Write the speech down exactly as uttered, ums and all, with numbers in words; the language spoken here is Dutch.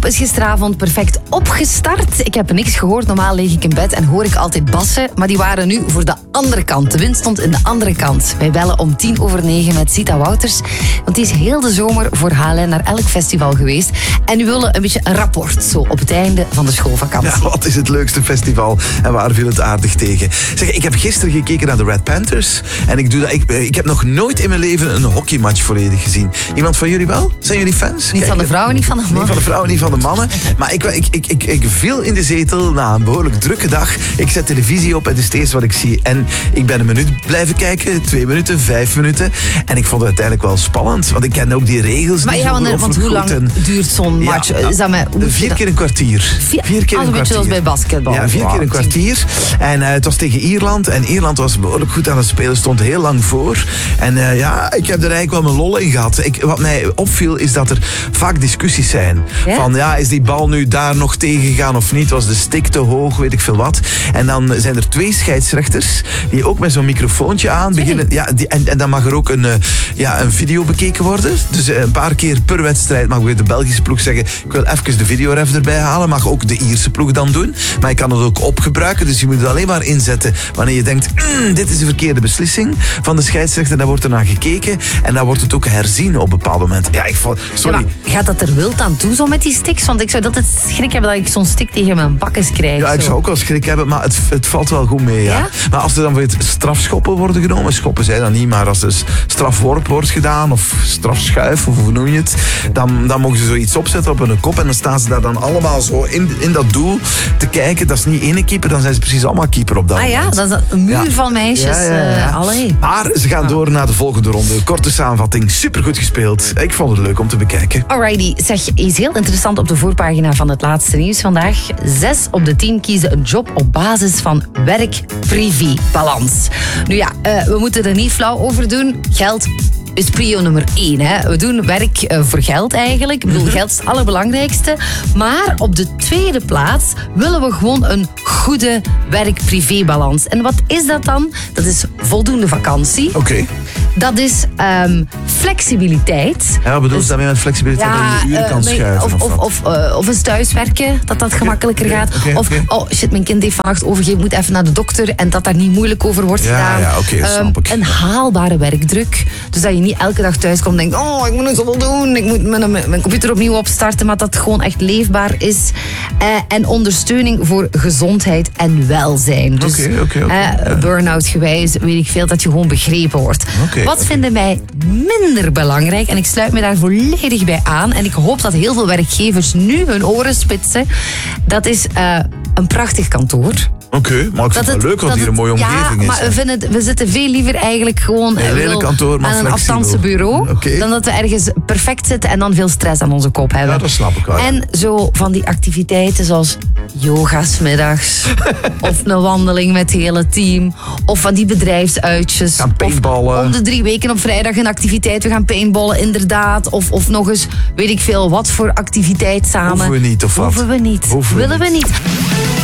is gisteravond perfect opgestart. Ik heb niks gehoord. Normaal lig ik in bed en hoor ik altijd bassen. Maar die waren nu voor de andere kant. De wind stond in de andere kant. Wij bellen om tien over negen met Zita Wouters. Want die is heel de zomer voor H L N naar elk festival geweest. En nu willen een beetje een rapport zo op het einde van de schoolvakantie. Ja, wat is het leukste festival en waar viel het aardig tegen? Zeg, ik heb gisteren gekeken naar de Red Panthers. En ik, doe dat, ik, ik heb nog nooit in mijn leven een hockeymatch volledig gezien. Iemand van jullie wel? Zijn jullie fans? Niet Kijk, van de vrouwen, niet van de mannen. Niet van de vrouwen, niet van de mannen. Maar ik, ik, ik, ik, ik viel in de zetel na een behoorlijk drukke dag. Ik zet televisie op en het is het eerste wat ik zie. En ik ben een minuut blijven kijken. Twee minuten, vijf minuten. En ik vond het uiteindelijk wel spannend. Want ik ken ook die regels. Maar ja, want, want hoe lang en, duurt zo'n match? Ja, is dat met, vier keer een kwartier. Vier, vier keer een een beetje zoals bij basketbal. Ja, vier wow. keer een kwartier. En uh, het was tegen Ierland. En Ierland was behoorlijk goed aan het spelen. Stond heel lang voor. En uh, ja, ik heb er eigenlijk wel mijn lol in gehad. Ik, wat mij opviel is dat er vaak discussies zijn. Ja? Van ja, is die bal nu daar nog tegen gegaan of niet? Was de stick te hoog? Weet ik veel wat. En dan zijn er twee scheidsrechters die ook met zo'n microfoontje aan beginnen. Ja, die, en, en dan mag er ook een, uh, ja, een video bekeken worden. Dus uh, een paar keer per wedstrijd mag weer de Belgische ploeg zeggen: ik wil even de videoref erbij halen. Mag ook de Ierse ploeg dan doen. Maar je kan het ook opgebruiken. Dus je moet het alleen maar inzetten wanneer je denkt: mm, dit is de verkeerde beslissing van de scheidsrechter. Daar wordt er naar gekeken. En dan wordt het ook herzien op bepaalde momenten. Ja, ik vond, sorry. Ja, gaat dat er wild aan toe zo met die sticks? Want ik zou dat het schrik hebben dat ik zo'n stick tegen mijn bakkes krijg. Ja, ik zo. zou ook wel schrik hebben, maar het, het valt wel goed mee. Ja? Ja? Maar als er dan weer strafschoppen worden genomen, schoppen zij dan niet, maar als er strafworp wordt gedaan of strafschuif, of hoe noem je het, dan, dan mogen ze zoiets opzetten op hun kop en dan staan ze daar dan allemaal zo in, in dat doel te kijken. Dat is niet ene keeper, dan zijn ze precies allemaal keeper op dat ah, moment. Ah ja, dat is een muur ja. van meisjes. Ja, ja, ja. Uh, allee. Maar ze gaan door naar de volgende ronde. Korte samenvatting, supergoed gespeeld. Ik vond het leuk om te bekijken. Alrighty, zeg, is heel interessant op de voorpagina van het laatste nieuws vandaag. Zes op de tien kiezen een job op basis van werk-privé-balans. Nu ja, uh, we moeten er niet flauw over doen. Geld is prio nummer één. Hè. We doen werk uh, voor geld eigenlijk. Ik bedoel, geld is het allerbelangrijkste. Maar op de tweede plaats willen we gewoon een goede werk-privé-balans. En wat is dat dan? Dat is voldoende vakantie. Oké. Okay. Dat is um, flexibiliteit. Ja, bedoel je dus, daarmee met flexibiliteit ja, dat je uren uh, kan schuiven? Of, of, of, uh, of eens thuiswerken, dat dat okay, gemakkelijker okay, gaat. Okay, of, okay. oh shit, mijn kind heeft vannacht overgegeven, moet even naar de dokter en dat daar niet moeilijk over wordt ja, gedaan. Ja, okay, um, snap ik. Een haalbare werkdruk. Dus dat je niet elke dag thuis komt en denkt, oh, ik moet het zoveel doen, ik moet mijn, mijn computer opnieuw opstarten, maar dat het gewoon echt leefbaar is. Uh, en ondersteuning voor gezondheid en welzijn. Dus okay, okay, okay, uh, burn-out gewijs, weet ik veel, dat je gewoon begrepen wordt. Okay. Wat vinden wij minder belangrijk? En ik sluit me daar volledig bij aan. En ik hoop dat heel veel werkgevers nu hun oren spitsen. Dat is uh, een prachtig kantoor. Oké, okay, maar ik vind het wel leuk dat hier een mooie omgeving ja, is. Ja, maar we, vinden het, we zitten veel liever eigenlijk gewoon een lelijk kantoor, maar aan een flexibel. afstandse bureau. Okay. Dan dat we ergens perfect zitten en dan veel stress aan onze kop hebben. Ja, dat snap ik wel. En zo van die activiteiten zoals yoga 's middags. Of een wandeling met het hele team. Of van die bedrijfsuitjes. Gaan paintballen. Of om de drie weken op vrijdag een activiteit. We gaan paintballen, inderdaad. Of, of nog eens, weet ik veel, wat voor activiteit samen. Hoeven we niet, of wat? Hoeven we niet. Hoeven we Willen niet. we niet.